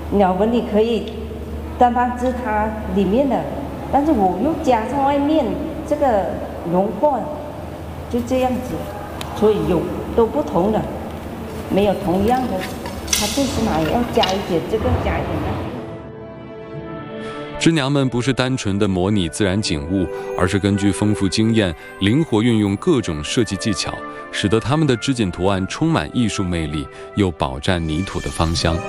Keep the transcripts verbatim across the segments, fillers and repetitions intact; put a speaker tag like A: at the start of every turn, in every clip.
A: 鸟纹理可以单单织它里面的，但是我又加上外面这个融化，就这样子，所以有都不同的，没有同样的，它最起码也要加一点这个，加一点那个。
B: 织娘们不是单纯的模拟自然景物，而是根据丰富经验，灵活运用各种设计技巧，使得他们的织锦图案充满艺术魅力，又饱蘸泥土的芳香。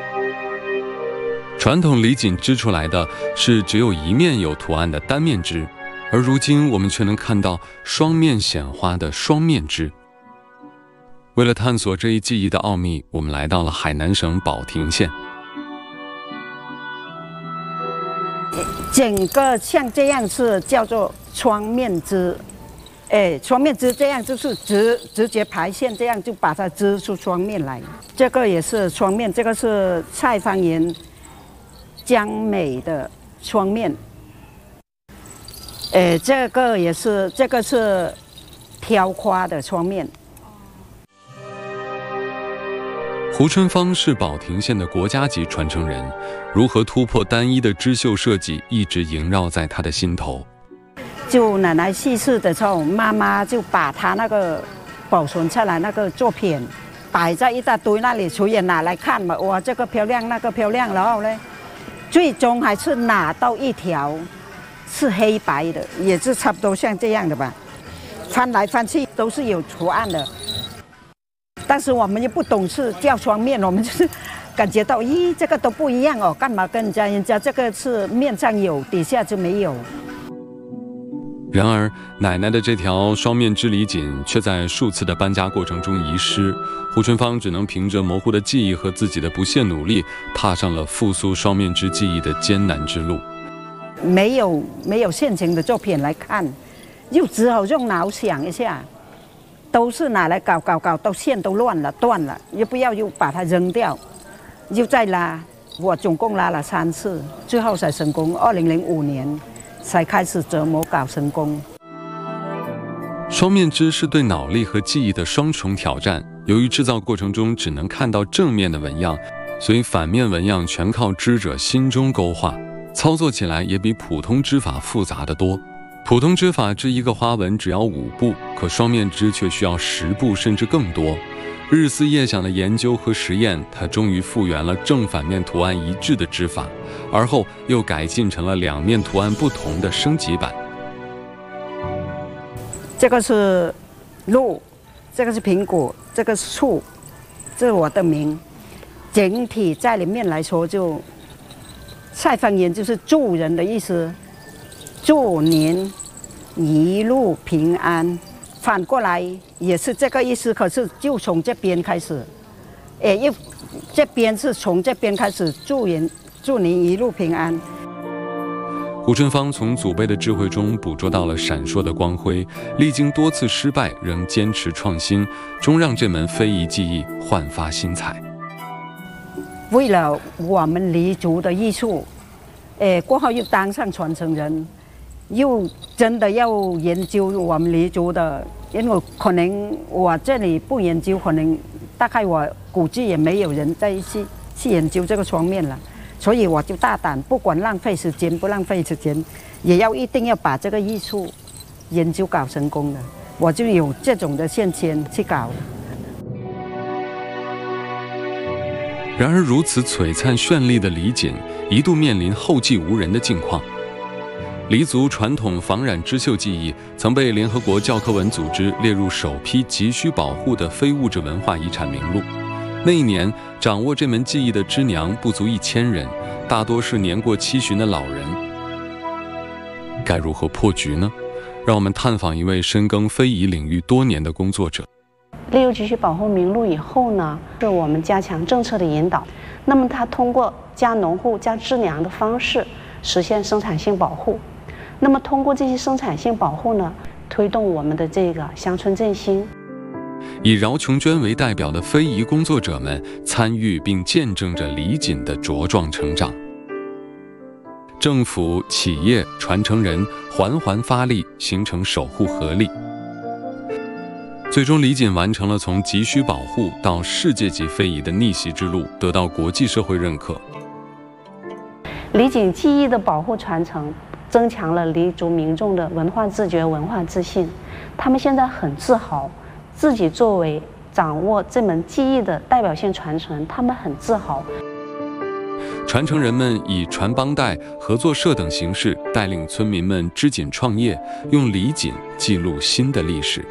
B: 传统礼锦织出来的是只有一面有图案的单面织，而如今我们却能看到双面显花的双面织。为了探索这一技艺的奥秘，我们来到了海南省保亭县。
C: 整个像这样是叫做双面织，哎，双面织这样就是直直接排线，这样就把它织出双面来。这个也是双面，这个是蔡芳妍江美的双面。哎，这个也是，这个是挑花的双面。
B: 胡春芳是保亭县的国家级传承人，如何突破单一的织绣设计，一直萦绕在他的心头。
C: 就奶奶去世的时候，妈妈就把她那个保存下来那个作品摆在一大堆那里，随便拿来看嘛，哇，这个漂亮，那个漂亮，然后呢，最终还是拿到一条是黑白的，也是差不多像这样的吧，翻来翻去都是有图案的。但是我们又不懂是叫双面，我们就是感觉到，咦，这个都不一样哦，干嘛跟人家人家这个是面上有，底下就没有。
B: 然而，奶奶的这条双面织礼锦却在数次的搬家过程中遗失。胡春芳只能凭着模糊的记忆和自己的不懈努力，踏上了复苏双面织技艺的艰难之路。
C: 没有没有现成的作品来看，又只好用脑想一下。都是拿来搞搞搞，到线都乱了断了，又不要又把它扔掉，又再拉，我总共拉了三次，最后才成功。二零零五年才开始折磨搞成功。
B: 双面织是对脑力和技艺的双重挑战，由于制造过程中只能看到正面的纹样，所以反面纹样全靠织者心中勾画，操作起来也比普通织法复杂得多。普通织法织一个花纹只要五步，可双面织却需要十步甚至更多。日思夜想的研究和实验，他终于复原了正反面图案一致的织法，而后又改进成了两面图案不同的升级版。
C: 这个是鹿，这个是苹果，这个是树，这是我的名。整体在里面来说就，蔡芳妍就是祝人的意思。祝您一路平安，反过来也是这个意思。可是就从这边开始，哎，又这边是从这边开始，祝人祝您一路平安。
B: 胡春芳从祖辈的智慧中捕捉到了闪烁的光辉，历经多次失败，仍坚持创新，终让这门非遗技艺焕发新彩。
C: 为了我们黎族的艺术，哎，过后又当上传承人。又真的要研究我们黎族的，因为可能我这里不研究，可能大概我估计也没有人再去去研究这个双面了，所以我就大胆，不管浪费时间不浪费时间，也要一定要把这个艺术研究搞成功的，我就有这种的现钱去搞。
B: 然而，如此璀璨绚丽的礼锦，一度面临后继无人的境况。黎族传统仿染织绣技艺曾被联合国教科文组织列入首批急需保护的非物质文化遗产名录。那一年，掌握这门技艺的织娘不足一千人，大多是年过七旬的老人。该如何破局呢？让我们探访一位深耕非遗领域多年的工作者。
D: 列入急需保护名录以后呢，是我们加强政策的引导。那么，它通过加农户、加织娘的方式实现生产性保护。那么通过这些生产性保护呢，推动我们的这个乡村振兴。
B: 以饶琼娟为代表的非遗工作者们参与并见证着礼锦的茁壮成长。政府、企业、传承人环环发力，形成守护合力。最终，礼锦完成了从急需保护到世界级非遗的逆袭之路，得到国际社会认可。
D: 李锦技艺的保护传承，增强了黎族民众的文化自觉、文化自信。他们现在很自豪，自己作为掌握这门技艺的代表性传承，他们很自豪。
B: 传承人们以传帮带、合作社等形式带领村民们织锦创业，用李锦记录新的历史。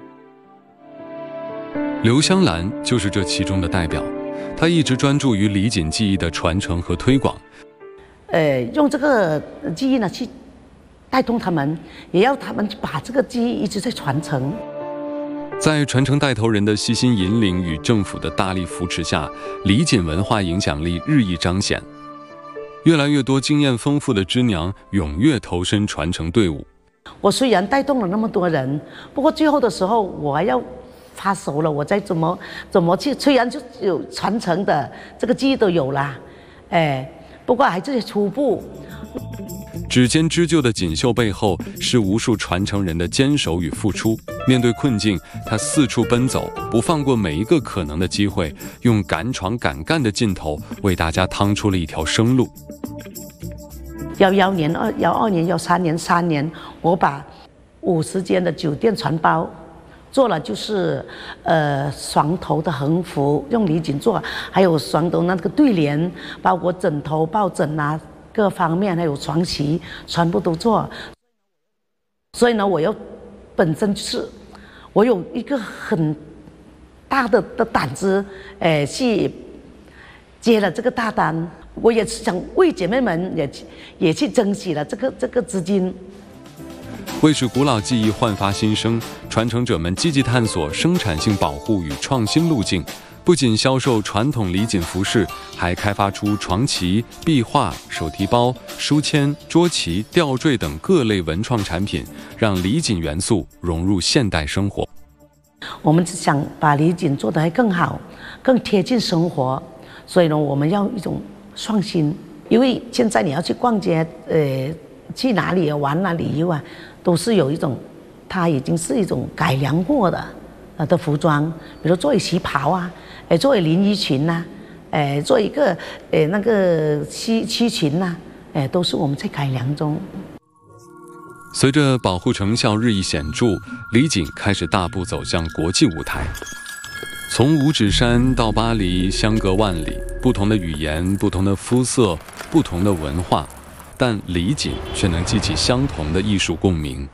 B: 刘香兰就是这其中的代表，她一直专注于李锦技艺的传承和推广。
E: 呃，用这个技艺呢去带动他们，也要他们把这个技艺一直在传承。
B: 在传承带头人的悉心引领与政府的大力扶持下，李锦文化影响力日益彰显。越来越多经验丰富的织娘踊跃投身传承队伍。
E: 我虽然带动了那么多人，不过最后的时候我还要发手了，我再怎么怎么去，虽然就有传承的这个技艺都有啦，哎，不过还是初步。
B: 指尖织就的锦绣背后，是无数传承人的坚守与付出。面对困境，他四处奔走，不放过每一个可能的机会，用敢闯敢干的劲头，为大家趟出了一条生路。
E: 幺幺年、二幺二年、幺三年、三年，我把五十间的酒店船包做了，就是呃双头的横幅，用李锦做，还有双头那个对联，包括枕头、抱枕啊。各方面还有床席，全部都做。所以呢，我又本身就是我有一个很大的的胆子，呃，去接了这个大单。我也是想为姐妹们也也去争取了这个这个资金。
B: 为使古老技艺焕发新生，传承者们积极探索生产性保护与创新路径。不仅销售传统李锦服饰，还开发出床旗、壁画、手提包、书签、桌旗、吊坠等各类文创产品，让李锦元素融入现代生活。
E: 我们想把李锦做得还更好，更贴近生活，所以呢，我们要一种创新。因为现在你要去逛街，呃，去哪里玩啊、旅游啊，都是有一种，它已经是一种改良过的。呃的服装，比如作为旗袍啊，哎，作为连衣裙呐、啊，哎，做一个哎那个西西裙呐、啊，哎，都是我们在改良中。
B: 随着保护成效日益显著，李锦开始大步走向国际舞台。从五指山到巴黎，相隔万里，不同的语言、不同的肤色、不同的文化，但李锦却能激起相同的艺术共鸣。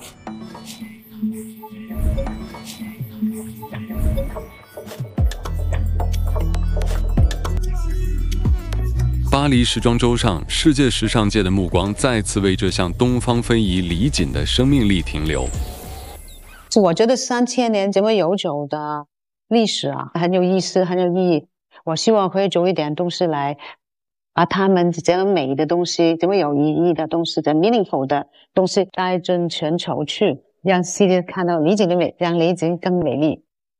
B: 巴黎时装周上，世界时尚界的目光再次为这项东方非遗李锦的生命力停留。
F: 我觉得三千年这么悠久的历史啊，很有意思，很有意义。我希望会做一点东西来，把他们这么美的东西，这么有意义的东西，这 meaningful 的东西带进全球去，让世界看到李锦的美，让李锦更美丽。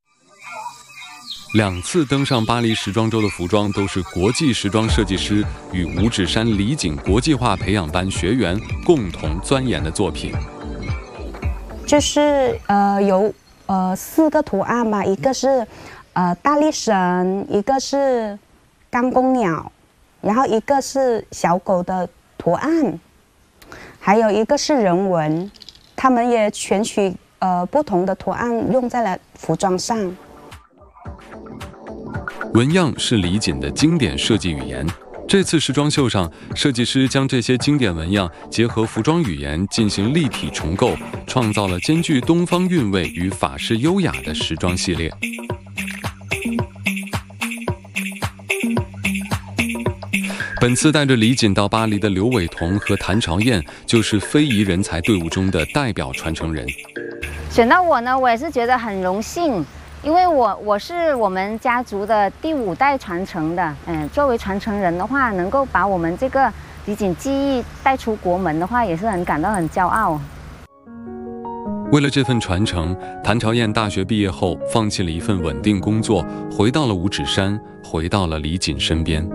B: 两次登上巴黎时装周的服装都是国际时装设计师与五指山李锦国际化培养班学员共同钻研的作品。
G: 就是呃有呃四个图案吧，一个是呃大力神，一个是钢公鸟，然后一个是小狗的图案，还有一个是人纹。他们也选取呃不同的图案用在了服装上。
B: 纹样是李锦的经典设计语言。这次时装秀上，设计师将这些经典纹样结合服装语言进行立体重构，创造了兼具东方韵味与法式优雅的时装系列。本次带着李锦到巴黎的刘伟彤和谭朝燕，就是非遗人才队伍中的代表传承人。
H: 选到我呢，我也是觉得很荣幸。因为我我是我们家族的第五代传承的，嗯，作为传承人的话，能够把我们这个李锦技艺带出国门的话，也是很感到很骄傲。
B: 为了这份传承，谭朝燕大学毕业后放弃了一份稳定工作，回到了五指山，回到了李锦身边。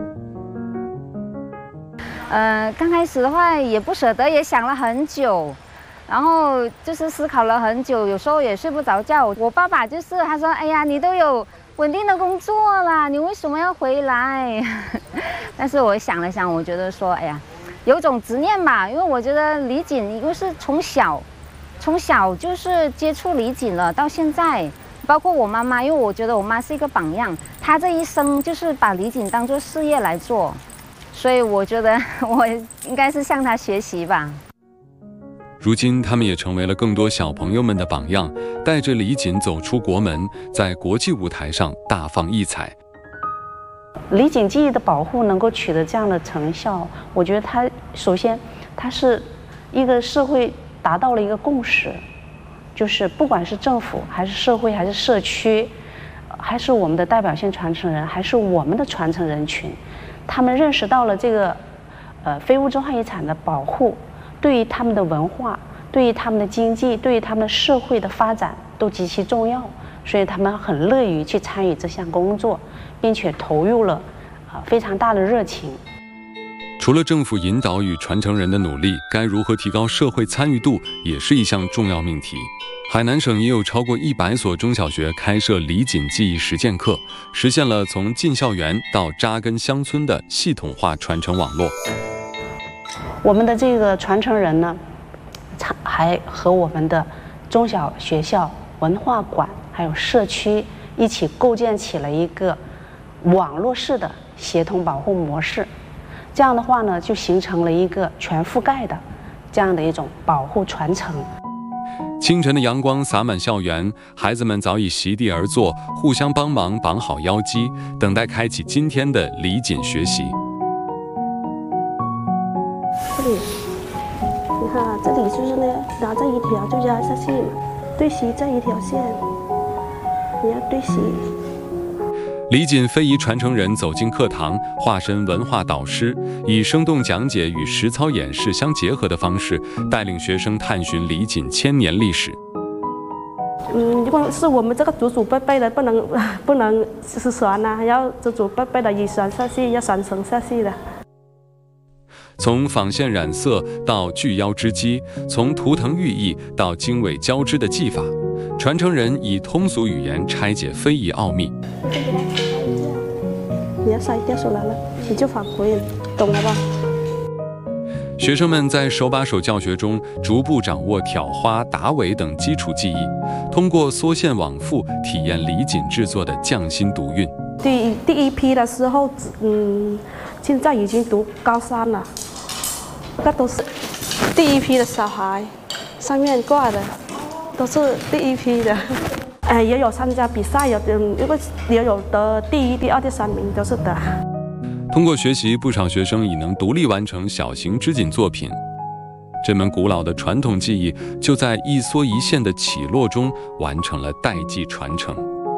H: 呃，刚开始的话也不舍得，也想了很久。然后就是思考了很久，有时候也睡不着觉。我爸爸就是他说：“哎呀，你都有稳定的工作啦，你为什么要回来？”但是我想了想，我觉得说，哎呀， 有一种执念吧，因为我觉得李锦因为是从小，从小就是接触李锦了，到现在，包括我妈妈，因为我觉得我妈是一个榜样，她这一生就是把李锦当作事业来做，所以我觉得我应该是向她学习吧。
B: 如今，他们也成为了更多小朋友们的榜样，带着李锦走出国门，在国际舞台上大放异彩。
D: 李锦记忆的保护能够取得这样的成效，我觉得它首先它是一个社会达到了一个共识，就是不管是政府还是社会还是社区，还是我们的代表性传承人，还是我们的传承人群，他们认识到了这个呃非物质文化遗产的保护对于他们的文化、对于他们的经济、对于他们的社会的发展都极其重要，所以他们很乐于去参与这项工作，并且投入了啊、呃、非常大的热情。
B: 除了政府引导与传承人的努力，该如何提高社会参与度也是一项重要命题。海南省也有超过一百所中小学开设李锦记忆实践课，实现了从进校园到扎根乡村的系统化传承网络。
D: 我们的这个传承人呢，还和我们的中小学校、文化馆还有社区一起构建起了一个网络式的协同保护模式。这样的话呢，就形成了一个全覆盖的这样的一种保护传承。
B: 清晨的阳光洒满校园，孩子们早已席地而坐，互相帮忙绑好腰机，等待开启今天的李锦学习。
I: 这里，你看啊，这里就是那，然后这一条就加下去，对齐这一条线，你要对齐。
B: 李锦非遗传承人走进课堂，化身文化导师，以生动讲解与实操演示相结合的方式，带领学生探寻李锦千年历史。
I: 嗯，如果是我们这个祖祖辈辈的，不能不能失传啊，要祖祖辈辈的遗传下去，要传承下去的。
B: 从纺线染色到锯腰织机，从图腾寓意到经纬交织的技法，传承人以通俗语言拆解非遗奥秘。
I: 你要筛掉出来了，你就返回，懂了吧？
B: 学生们在手把手教学中，逐步掌握挑花、打尾等基础技艺，通过缩线往复，体验李锦制作的匠心独韵。
I: 第第一批的时候，嗯，现在已经读高三了，那都是第一批的小孩，上面挂的都是第一批的。哎，也有参加比赛，有嗯，如果也有得第一、第二、第三名都是的。
B: 通过学习，不少学生已能独立完成小型织锦作品。这门古老的传统技艺，就在一缩一线的起落中完成了代际传承。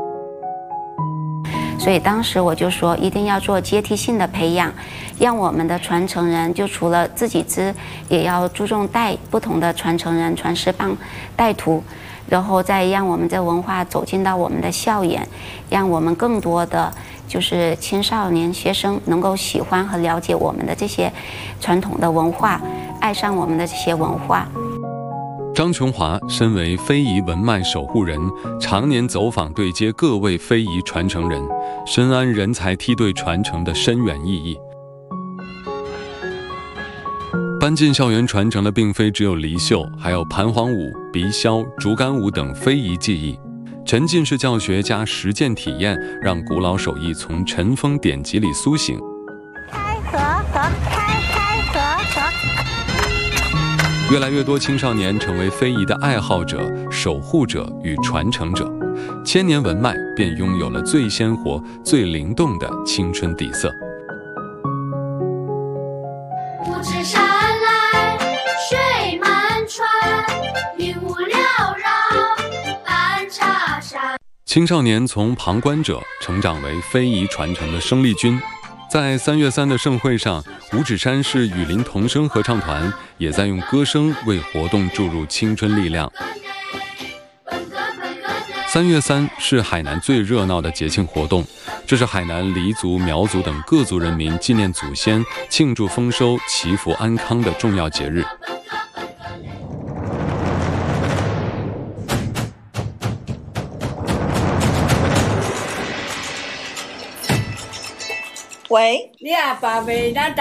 J: 所以当时我就说，一定要做阶梯性的培养，让我们的传承人就除了自己织，也要注重带不同的传承人、传师帮、带徒。然后再让我们的文化走进到我们的校园，让我们更多的就是青少年学生能够喜欢和了解我们的这些传统的文化，爱上我们的这些文化。
B: 张琼华身为非遗文脉守护人，常年走访对接各位非遗传承人，深谙人才梯队传承的深远意义。搬进校园传承的并非只有离绣，还有盘黄舞、鼻箫、竹竿舞等非遗技艺。沉浸式教学加实践体验，让古老手艺从尘封典籍里苏醒。
K: 开合合开开合合。
B: 越来越多青少年成为非遗的爱好者、守护者与传承者，千年文脉便拥有了最鲜活、最灵动的青春底色。
K: 五指山来水满川，云雾缭绕半茶山。
B: 青少年从旁观者成长为非遗传承的生力军。在三月三的盛会上，五指山市雨林童声合唱团也在用歌声为活动注入青春力量。三月三是海南最热闹的节庆活动，这是海南黎族、苗族等各族人民纪念祖先、庆祝丰收、祈福安康的重要节日。
L: 喂，你阿爸未那